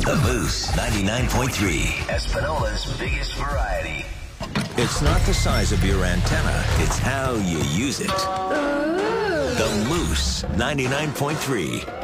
The Moose 99.3, Espinola's biggest variety. It's not the size of your antenna, it's how you use it. The Moose 99.3.